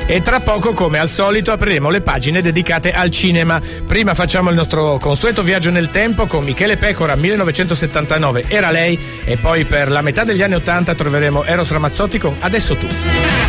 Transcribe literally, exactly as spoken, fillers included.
E tra poco, come al solito, apriremo le pagine dedicate al cinema. Prima facciamo il nostro consueto viaggio nel tempo con Michele Pecora, millenovecentosettantanove, Era lei, e poi per la metà degli anni ottanta troveremo Eros Ramazzotti con Adesso tu.